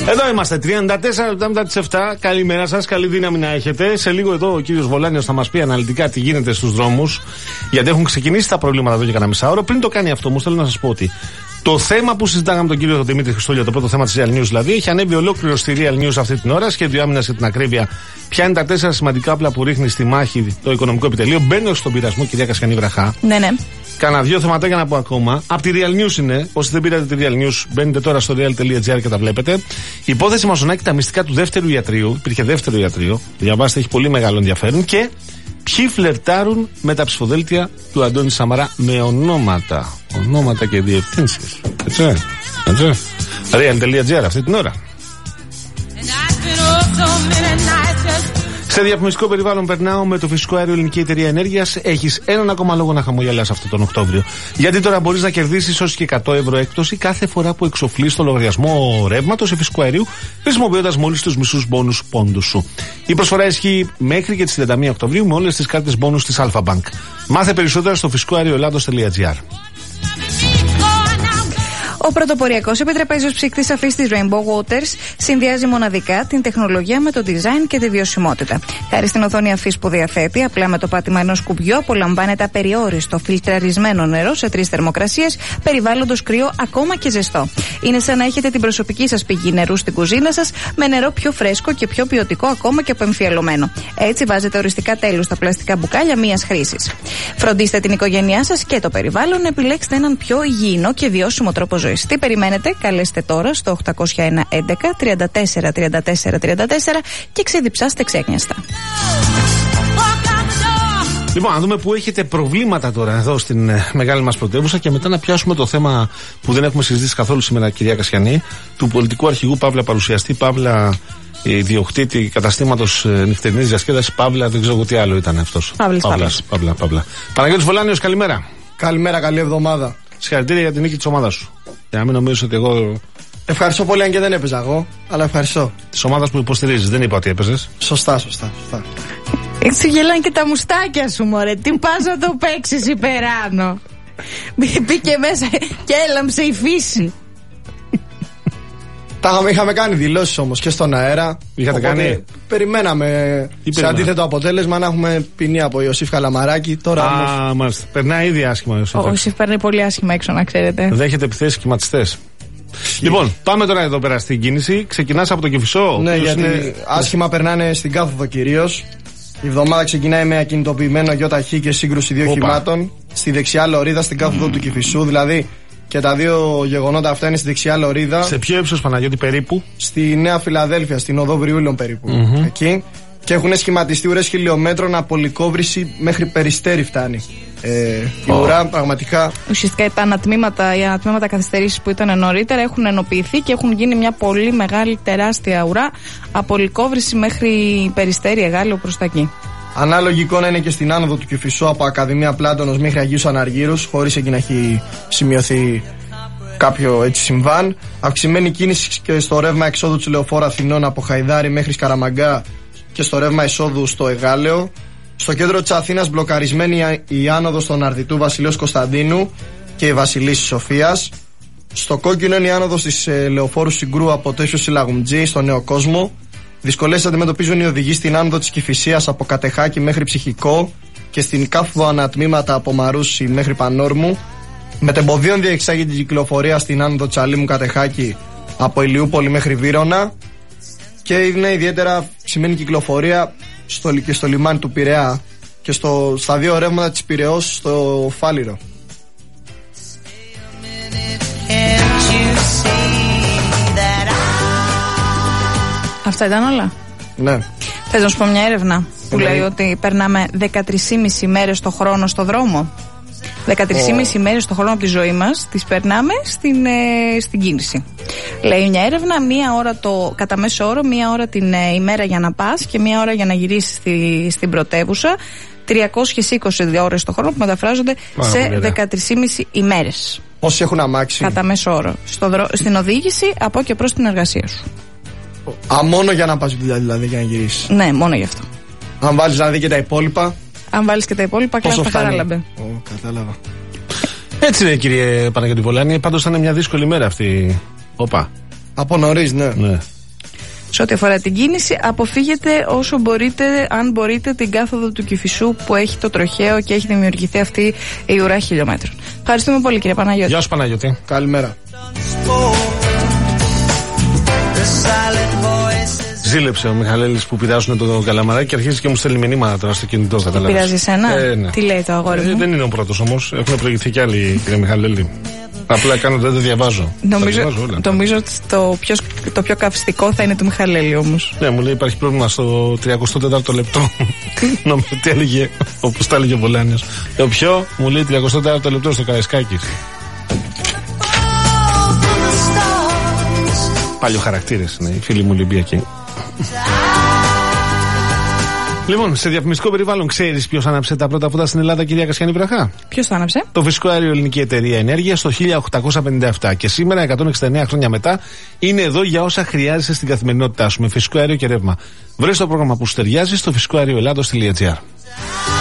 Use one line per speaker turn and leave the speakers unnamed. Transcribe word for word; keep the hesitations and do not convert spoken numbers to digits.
Εδώ είμαστε, τριάντα τέσσερα λεπτά μετά τις επτά. Καλημέρα σας, καλή δύναμη να έχετε. Σε λίγο εδώ ο κύριος Βολάνιος θα μας πει αναλυτικά τι γίνεται στους δρόμους. Γιατί έχουν ξεκινήσει τα προβλήματα εδώ και κανένα μισάωρο. Πριν το κάνει αυτό, όμως θέλω να σας πω ότι το θέμα που συζητάγαμε τον κύριο Δημήτρη Χριστόλια, το πρώτο θέμα της Real News δηλαδή, έχει ανέβει ολόκληρο στη Real News αυτή την ώρα. Σχέδιο άμυνας για την ακρίβεια. Ποια είναι τα τέσσερα σημαντικά όπλα που ρίχνει στη μάχη το οικονομικό επιτελείο. Μπαίνω στον πειρασμό, κυρία Κασιανή Βραχά.
Ναι, ναι.
Κάνα δύο θεματάκια να πω ακόμα. Από τη Real News είναι. Όσοι δεν πήρατε τη Real News, μπαίνετε τώρα στο real τελεία gr και τα βλέπετε. Η υπόθεση Μαζονάκη, τα μυστικά του δεύτερου ιατρείου. Υπήρχε δεύτερο ιατρείο. Διαβάστε, έχει πολύ μεγάλο ενδιαφέρον. Και ποιοι φλερτάρουν με τα ψηφοδέλτια του Αντώνη Σαμαρά με ονόματα. Ονόματα και διευθύνσεις. Έτσι. Έτσι. real τελεία gr αυτή την ώρα. Σε διαφημιστικό περιβάλλον περνάω με το φυσικό αέριο Ελληνική Εταιρεία Ενέργειας. Έχεις έναν ακόμα λόγο να χαμογελάς αυτό τον Οκτώβριο. Γιατί τώρα μπορείς να κερδίσεις έως και εκατό ευρώ έκπτωση κάθε φορά που εξοφλείς το λογαριασμό ρεύματος ή φυσικού αερίου, χρησιμοποιώντας μόλις τους μισούς μπόνους πόντους σου. Η προσφορά ισχύει μέχρι και τις τριάντα μία Οκτωβρίου με όλες τις κάρτες μπόνους της Alpha Bank. Μάθε περισσότερα στο φυσικό αέριο ελλάδος τελεία gr.
Ο πρωτοποριακός επιτραπέζιος ψυκτής αφής της Rainbow Waters συνδυάζει μοναδικά την τεχνολογία με το design και τη βιωσιμότητα. Χάρη στην οθόνη αφής που διαθέτει, απλά με το πάτημα ενός κουμπιού απολαμβάνεται απεριόριστο φιλτραρισμένο νερό σε τρεις θερμοκρασίες, περιβάλλοντος κρύο ακόμα και ζεστό. Είναι σαν να έχετε την προσωπική σας πηγή νερού στην κουζίνα σας, με νερό πιο φρέσκο και πιο ποιοτικό ακόμα και απεμφιαλωμένο. Έτσι βάζετε οριστικά τέλος στα πλαστικά μπουκάλια μίας χρήσης. Φροντίστε την οικογένειά σας και το περιβάλλον να επιλέξετε έναν πιο υγιεινό και βιώσιμο τρόπο ζωής. Τι περιμένετε, καλέστε τώρα στο οκτώ μηδέν ένα έντεκα τριάντα τέσσερα τριάντα τέσσερα τριάντα τέσσερα και ξεδιψάστε ξέκνιαστα.
Λοιπόν, να δούμε που έχετε προβλήματα τώρα εδώ στην ε, μεγάλη μας πρωτεύουσα και μετά να πιάσουμε το θέμα που δεν έχουμε συζητήσει καθόλου σήμερα, κυρία Κασιανή, του πολιτικού αρχηγού Παύλα παρουσιαστή, Παύλα ιδιοκτήτη καταστήματος ε, νυχτερινής διασκέδασης, Παύλα δεν ξέρω τι άλλο ήταν αυτός.
Παύλας,
Παύλας, Παύλα, Παύλα. Παναγιώτης Βολάνιος, καλημέρα.
Καλημέρα, καλή εβδομάδα.
Συγχαρητήρια για την νίκη της ομάδας σου. Για να μην νομίζεις ότι εγώ.
Ευχαριστώ πολύ, αν και δεν έπαιζα εγώ, αλλά ευχαριστώ.
Της ομάδας που υποστηρίζεις, δεν είπα ότι έπαιζες.
Σωστά, σωστά. σωστά.
Έτσι γελάνε και τα μουστάκια σου, μωρέ. Τι πας να το παίξεις υπεράνω. Μπήκε μέσα και έλαμψε η φύση.
Τα είχαμε κάνει δηλώσεις όμως και στον αέρα.
Είχατε κάνει.
Περιμέναμε σε αντίθετο αποτέλεσμα να έχουμε ποινή από Ιωσήφ Καλαμαράκη. Τώρα
Α,
όμως...
μάλιστα. Περνάει ήδη άσχημα ο Ιωσήφ.
Ο Ιωσήφ παίρνει πολύ άσχημα έξω, να ξέρετε.
Δέχεται επιθέσεις σχηματιστές. Λοιπόν, πάμε τώρα εδώ πέρα στην κίνηση. Ξεκινάς από το Κηφισό.
Ναι, γιατί είναι... άσχημα περνάνε στην κάθοδο κυρίως. Η εβδομάδα ξεκινάει με ακινητοποιημένο γιοταχή και σύγκρουση δύο οχημάτων στη δεξιά λωρίδα στην κάθοδο mm. του Κηφισού. Δηλαδή και τα δύο γεγονότα αυτά είναι στη δεξιά λωρίδα.
Σε ποιο ύψος, Παναγιώτη, περίπου?
Στη Νέα Φιλαδέλφια, στην οδό Βριούλων περίπου.
Mm-hmm.
Εκεί. Και έχουν σχηματιστεί ουρές χιλιόμετρων από Λυκόβρηση μέχρι Περιστέρι φτάνει. Ε, η oh. ουρά πραγματικά.
Ουσιαστικά τα ανατμήματα, οι ανατμήματα καθυστερήσεις που ήταν νωρίτερα έχουν ενοποιηθεί και έχουν γίνει μια πολύ μεγάλη τεράστια ουρά από Λυκόβρηση μέχρι Περιστέρι, Εγάλεο προς τα εκεί.
Ανάλογη εικόνα είναι και στην άνοδο του Κηφισού από Ακαδημία Πλάτωνος μέχρι Αγίους Αναργύρους, χωρίς εκεί να έχει σημειωθεί κάποιο έτσι συμβάν. Αυξημένη κίνηση και στο ρεύμα εξόδου του Λεωφόρου Αθηνών από Χαϊδάρι μέχρι Σκαραμαγκά και στο ρεύμα εισόδου στο Εγάλεο. Στο κέντρο της Αθήνας μπλοκαρισμένη η άνοδος των Αρδιτού Βασιλέως Κωνσταντίνου και η Βασιλίσσης Σοφίας. Στο κόκκινο είναι η άνοδος της ε, Λεωφόρου Συγκρού από Τέσσιο Συλλαγουμτζή στο Νέο Κόσμο. Δυσκολίες αντιμετωπίζουν οι οδηγοί στην άνοδο της Κηφισίας από Κατεχάκη μέχρι Ψυχικό και στην κάθοδο ανατμήματα από Μαρούσι μέχρι Πανόρμου. Μετεμποδίων διεξάγει την κυκλοφορία στην άνοδο της Αλήμου Κατεχάκη από Ηλιούπολη μέχρι Βύρωνα. Και είναι ιδιαίτερα σημαίνει κυκλοφορία στο, και στο λιμάνι του Πειραιά και στο, στα δύο ρεύματα της Πειραιώς στο Φάληρο.
Αυτά ήταν όλα.
Ναι.
Θες να σου πω μια έρευνα που λέει ότι περνάμε δεκατρείς και μισή μέρες το χρόνο στο δρόμο. δεκατρείς και μισή oh. μέρες το χρόνο από τη ζωή μας τις περνάμε στην, ε, στην κίνηση. Λέει μια έρευνα, μία ώρα το, κατά μέσο όρο, μία ώρα την ε, ημέρα για να πας και μία ώρα για να γυρίσεις στη, στην πρωτεύουσα. τριακόσιες είκοσι ώρες το χρόνο που μεταφράζονται Πάρα σε δεκατρείς και μισή ημέρες.
Όσοι έχουν αμάξει.
Κατά μέσο όρο. Στο δρο, στην οδήγηση από και προς την εργασία σου.
Α, μόνο για να πας δουλειά δηλαδή, για να γυρίσεις.
Ναι, μόνο γι' αυτό.
Αν βάλεις δηλαδή και τα υπόλοιπα.
Αν βάλεις και τα υπόλοιπα, κλάσεις τα χαράλαμπε.
Ω, κατάλαβα.
Έτσι είναι, κύριε Παναγιώτη Βολάνη. Πάντως ήταν μια δύσκολη μέρα αυτή. Οπα.
Από νωρίς, ναι.
ναι.
Σε ό,τι αφορά την κίνηση, αποφύγετε όσο μπορείτε, αν μπορείτε, την κάθοδο του Κηφισού που έχει το τροχαίο και έχει δημιουργηθεί αυτή η ουρά χιλιόμετρων. Ευχαριστούμε πολύ, κύριε Παναγιώτη.
Γεια σου, Παναγιώτη.
Καλημέρα.
Ζήλεψε ο Μιχαλέλης που πειράζουν το καλαμαράκι και αρχίζει και μου στέλνει μηνύματα τώρα στο κινητό. Θα
πειράζει εσένα.
Ε, ναι.
Τι λέει το αγόρι μου.
Ε, δεν είναι ο πρώτος όμως. Έχουν προηγηθεί κι άλλοι, κύριε Μιχαλέλη. Απλά κάνω δεν το διαβάζω.
Νομίζω,
διαβάζω όλα.
νομίζω ότι το πιο, το πιο καυστικό θα είναι του Μιχαλέλη όμως.
Ναι, μου λέει υπάρχει πρόβλημα στο τριάντα τέταρτο λεπτό. Νομίζω ότι έλεγε, όπως τα έλεγε ο Βολάνιος. Το πιο, μου λέει τριάντα τέταρτο λεπτό στο Καραϊσκάκης. Παλιοχαρακτήρες είναι οι φίλοι μου Ολυμπιακοί. Λοιπόν, σε διαφημιστικό περιβάλλον, ξέρεις ποιος άναψε τα πρώτα φώτα στην Ελλάδα, κυρία Κασιάνη Βραχά?
Ποιος το άναψε?
Το Φυσικό Αέριο Ελληνική Εταιρεία Ενέργειας το χίλια οκτακόσια πενήντα επτά. Και σήμερα, εκατόν εξήντα εννέα χρόνια μετά, είναι εδώ για όσα χρειάζεσαι στην καθημερινότητά σου με φυσικό αέριο και ρεύμα. Βρες το πρόγραμμα που σου ταιριάζει στο φυσικό αέριο ελλάδος τελεία τζι άρ.